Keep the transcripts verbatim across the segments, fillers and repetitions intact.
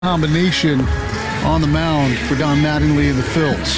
combination on the mound for Don Mattingly and the Phils.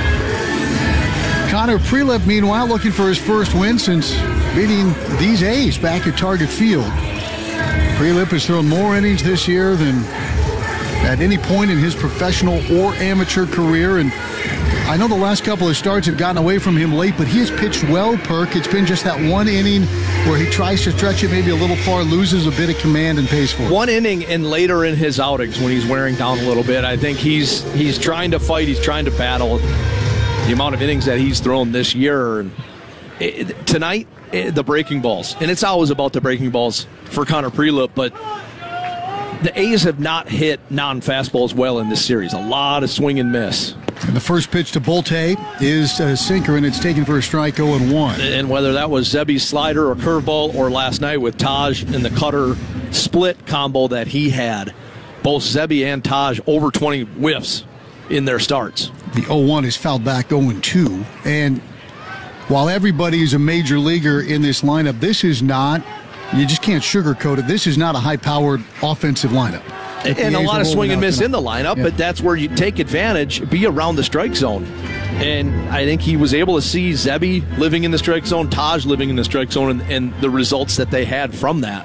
Connor Prielipp, meanwhile, looking for his first win since beating these A's back at Target Field. Prielipp has thrown more innings this year than at any point in his professional or amateur career, and I know the last couple of starts have gotten away from him late, but he has pitched well, Perk. It's been just that one inning where he tries to stretch it maybe a little far, loses a bit of command, and pays for it. One inning and later in his outings when he's wearing down a little bit, I think he's he's trying to fight, he's trying to battle. The amount of innings that he's thrown this year. And it, tonight, it, the breaking balls. And it's always about the breaking balls for Connor Prielipp, but the A's have not hit non-fastballs well in this series. A lot of swing and miss. And the first pitch to Bolte is a sinker, and it's taken for a strike oh and one. And whether that was Zebby's slider or curveball, or last night with Taj and the cutter split combo that he had, both Zebby and Taj over twenty whiffs in their starts. The oh one is fouled back oh and two. And while everybody is a major leaguer in this lineup, this is not, you just can't sugarcoat it, this is not a high-powered offensive lineup. And a lot of swing and miss in the lineup, yeah. But that's where you take advantage, be around the strike zone. And I think he was able to see Zebby living in the strike zone, Taj living in the strike zone, and, and the results that they had from that.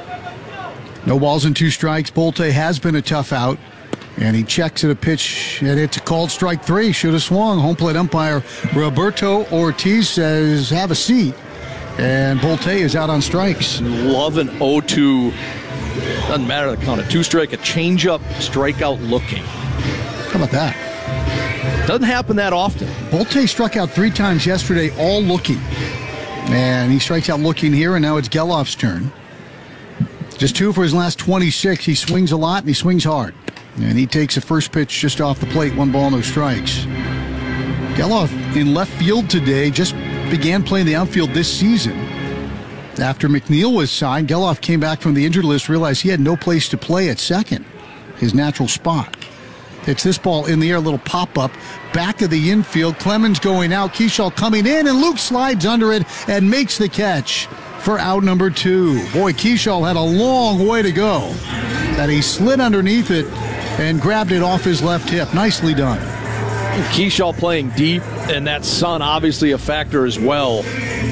No balls and two strikes. Bolte has been a tough out, and he checks at a pitch, and it's a called strike three. Should have swung. Home plate umpire Roberto Ortiz says, have a seat. And Bolte is out on strikes. Love an oh two. Doesn't matter the count. A two strike, a changeup, strikeout looking. How about that? Doesn't happen that often. Bolte struck out three times yesterday, all looking. And he strikes out looking here, and now it's Gelof's turn. Just two for his last twenty-six. He swings a lot, and he swings hard. And he takes a first pitch just off the plate, one ball, no strikes. Gelof in left field today, just began playing the outfield this season. After McNeil was signed, Gelof came back from the injured list, realized he had no place to play at second, his natural spot. It's this ball in the air, a little pop-up, back of the infield. Clemens going out, Keschall coming in, and Luke slides under it and makes the catch for out number two. Boy, Keschall had a long way to go. That he slid underneath it and grabbed it off his left hip. Nicely done. Keschall playing deep, and that sun obviously a factor as well.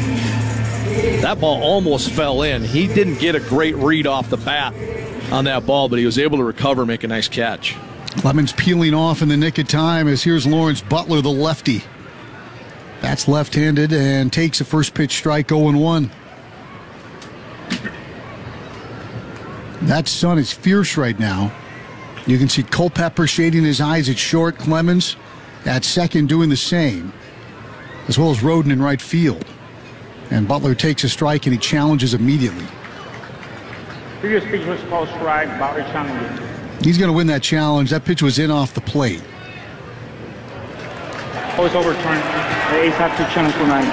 That ball almost fell in. He didn't get a great read off the bat on that ball, but he was able to recover, make a nice catch. Clemens peeling off in the nick of time as here's Lawrence Butler, the lefty. That's left-handed and takes a first pitch strike oh and one. That sun is fierce right now. You can see Culpepper shading his eyes at short. Clemens at second doing the same, as well as Roden in right field. And Butler takes a strike, and he challenges immediately. Previous pitch was called strike, Butler challenging. He's going to win that challenge. That pitch was in off the plate. Oh, it's overturned. The A's have to challenge tonight.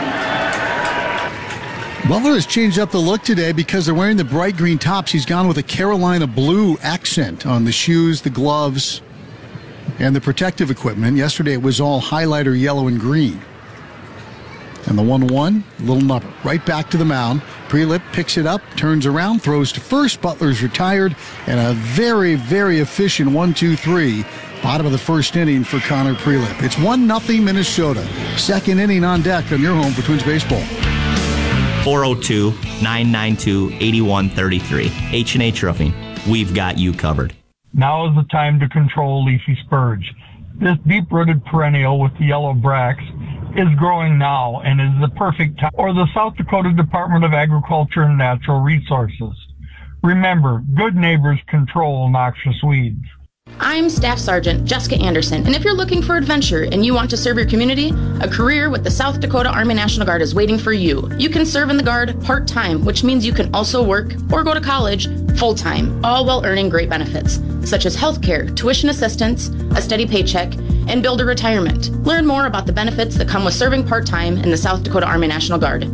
Butler has changed up the look today because they're wearing the bright green tops. He's gone with a Carolina blue accent on the shoes, the gloves, and the protective equipment. Yesterday it was all highlighter yellow and green. And the one one, little nubber, right back to the mound. Prielipp picks it up, turns around, throws to first. Butler's retired, and a very, very efficient one two three. Bottom of the first inning for Connor Prielipp. It's one nothing Minnesota. Second inning on deck on your home for Twins Baseball. four oh two, nine nine two, eight one three three. H and H Roofing. We've got you covered. Now is the time to control leafy spurge. This deep-rooted perennial with the yellow bracts is growing now and is the perfect time for the South Dakota Department of Agriculture and Natural Resources. Remember, good neighbors control noxious weeds. I'm Staff Sergeant Jessica Anderson, and if you're looking for adventure and you want to serve your community, a career with the South Dakota Army National Guard is waiting for you. You can serve in the Guard part-time, which means you can also work or go to college full-time, all while earning great benefits, such as health care, tuition assistance, a steady paycheck, and build a retirement. Learn more about the benefits that come with serving part-time in the South Dakota Army National Guard